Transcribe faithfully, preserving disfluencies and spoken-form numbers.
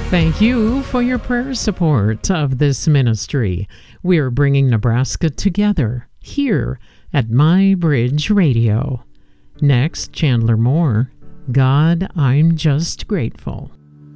Thank you for your prayer support of this ministry. We are bringing Nebraska together here at My Bridge Radio. Next, Chandler Moore, God, I'm Just Grateful.